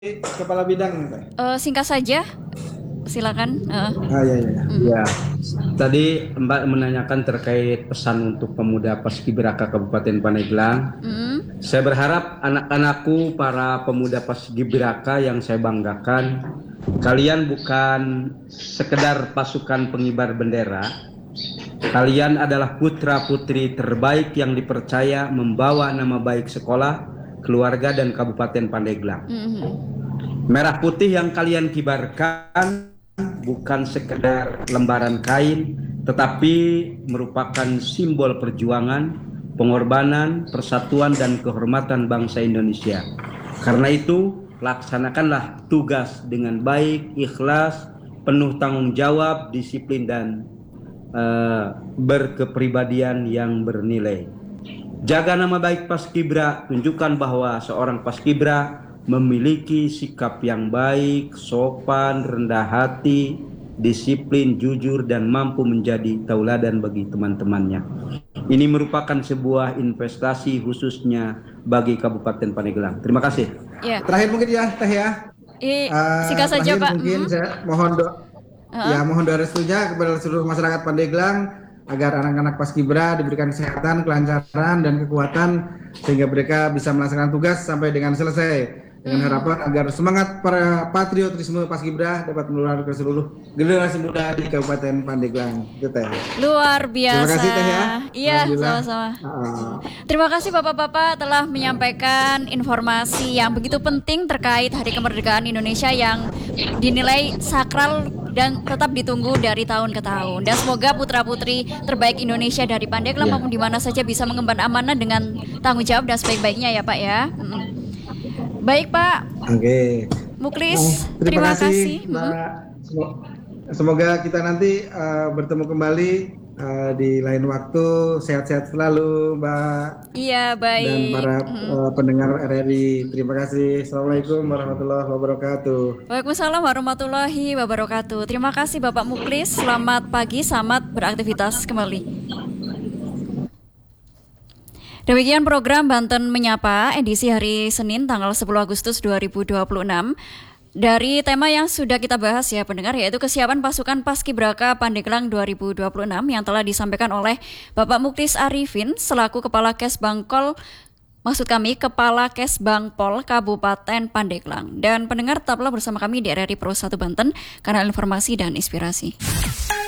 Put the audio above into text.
Kepala bidang nih, Teh. Singkat saja, silakan. Iya, iya, iya. Mm. Ya, tadi Mbak menanyakan terkait pesan untuk pemuda Paskibraka Kabupaten Pandeglang. Mm. Saya berharap anak-anakku, para pemuda Paskibraka yang saya banggakan, kalian bukan sekedar pasukan pengibar bendera. Kalian adalah putra-putri terbaik yang dipercaya membawa nama baik sekolah, keluarga, dan Kabupaten Pandeglang. Mm. Merah putih yang kalian kibarkan bukan sekedar lembaran kain, tetapi merupakan simbol perjuangan, pengorbanan, persatuan, dan kehormatan bangsa Indonesia. Karena itu, laksanakanlah tugas dengan baik, ikhlas, penuh tanggung jawab, disiplin, dan berkepribadian yang bernilai. Jaga nama baik Paskibra, tunjukkan bahwa seorang Paskibra memiliki sikap yang baik, sopan, rendah hati, disiplin, jujur, dan mampu menjadi tauladan bagi teman-temannya. Ini merupakan sebuah investasi khususnya bagi Kabupaten Pandeglang. Terima kasih. Ya, Terakhir mungkin ya, Teh ya. singkat saja, Terakhir Pak. mungkin saya mohon mohon doa restunya kepada seluruh masyarakat Pandeglang agar anak-anak Paskibra diberikan kesehatan, kelancaran, dan kekuatan sehingga mereka bisa melaksanakan tugas sampai dengan selesai. Dengan harapan agar semangat para patriotisme Paskibra dapat menular ke seluruh generasi muda di Kabupaten Pandeglang. Itu, Teh. Luar Terima biasa. kasih, Teh ya. Iya, Alhamdulillah. sama-sama. Ah. Terima kasih Bapak-bapak telah menyampaikan informasi yang begitu penting terkait Hari Kemerdekaan Indonesia yang dinilai sakral dan tetap ditunggu dari tahun ke tahun. Dan semoga putra-putri terbaik Indonesia dari Pandeglang maupun di mana saja bisa mengemban amanah dengan tanggung jawab dan sebaik-baiknya ya Pak ya. Baik Pak Oke. Muklis, Terima terima kasih, kasih. Mbak. Semoga kita nanti bertemu kembali di lain waktu. Sehat-sehat selalu, Mbak, Iya, dan baik. para pendengar RRI. Terima kasih. Assalamualaikum warahmatullahi wabarakatuh. Waalaikumsalam warahmatullahi wabarakatuh. Terima kasih Bapak Muklis. Selamat pagi, selamat beraktivitas kembali. Demikian program Banten Menyapa edisi hari Senin tanggal 10 Agustus 2026. Dari tema yang sudah kita bahas ya pendengar, yaitu kesiapan pasukan Paskibraka Pandeglang 2026 yang telah disampaikan oleh Bapak Muklis Arifin selaku Kepala Kesbangpol Kepala Kesbangpol Kabupaten Pandeglang. Dan pendengar tetaplah bersama kami di RRI Pro 1 Banten, kanal informasi dan inspirasi.